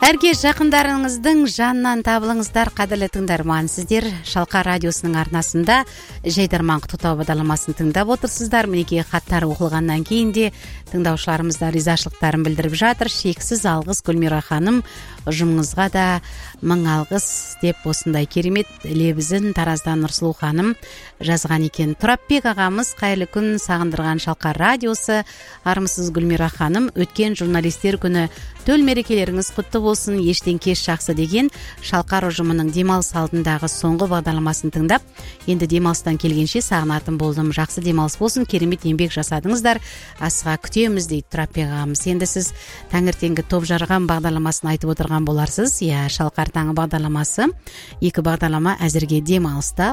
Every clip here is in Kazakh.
Әрге жақындарыңыздың жанынан табылыңыздар, қадірлі тыңдарман. Сіздер Шалқар радиосының арнасында Жайдарман құттықтау бағдарламасын тыңдап отырсыздар. Мінекей хаттар оқылғаннан кейін де тыңдаушыларымызда ризашылықтарын білдіріп жатыр. Шексіз алғыс Гүлмира ханым, ұжымыңызға да мың алғыс деп осындай керемет лебізін Тараздан Нұрсұлу ханым жазған екен. Тұрапбек ағамыз, қайырлы күн, сағындырған Шалқар радиосы. Армысыз Гүлмира ханым, өткен журналистер күні төл мерекелеріңіз құтты болсын, ештен кеш жақсы деген Шалқар ұжымының демалыс алдындағы соңғы бағдарламасын тыңдап, енді демалыстан келгенше сағынатын болдым. Жақсы демалыс болсын, керемет еңбек жасадыңыздар, асыға күтеміз дейді Тұрапбек ағамыз. Енді сіз таңертеңгі топ жарған бағдарламасын айтып отырған боларсыз. Шалқар таңы бағдарламасы, екі бағдарлама әзірге демалыста.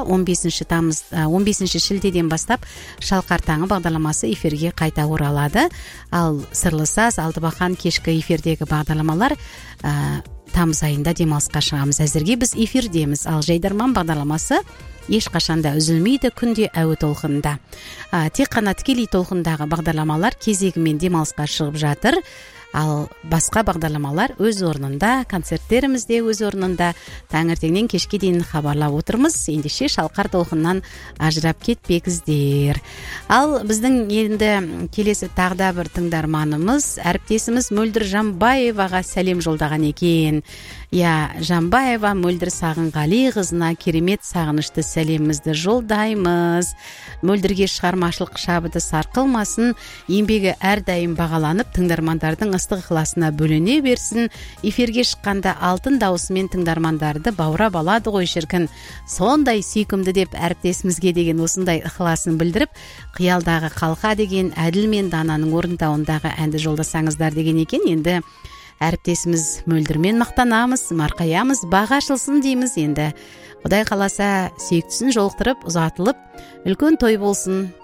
15 шілдеден бастап Шалқар таңы бағдарламасы эфирге қайта оралады. Ал Сырлы саз, Алтыбақан кешкі эфирдегі бағдарламалар тамыз айында демалысқа шығамыз. Әзірге біз эфирдеміз. Ал Жайдарман бағдарламасы ешқашанда үзілмейді, күнде әуе толқынында. Тек қана тікелей толқындағы бағдарламалар кезегімен демалысқа шығып жатыр. Ал басқа бағдарламалар өз орнында, концерттеріміз де өз орнында. Таңертеңнен кешке дейін хабарлап отырмыз. Ендеше Шалқар толқыннан ажырап кетпеңіздер. Ал біздің енді келесі тағда бір тыңдарманымыз, әріптесіміз Мөлдір Жамбаеваға сәлем жолдаған екен. Жамбаева Мөлдір Сағынғали қызына керемет сағынышты сәлемімізді жолдаймыз. Мөлдірге шығармашылық шабыты сарқылмасын, еңбегі әрдайым бағаланып, тыңдармандардың ыстық ықыласына бөлене берсін. Эфирге шыққанда алтын даусымен тыңдармандарды баурап алады ғой шіркін. Сондай сүйкімді деп әріптесімізге деген осындай ықыласын білдіріп, қиялдағы қалқа деген Әділ мен Дананың орындауындағы әнді жолдасаңыздар деген екен. Енді әріптесіміз Мөлдірмен мақтанамыз, марқаямыз, баға ашылсын дейміз. Енді Құдай қаласа сүйіктісін жолықтырып, ұзатылып, үлкен той болсын.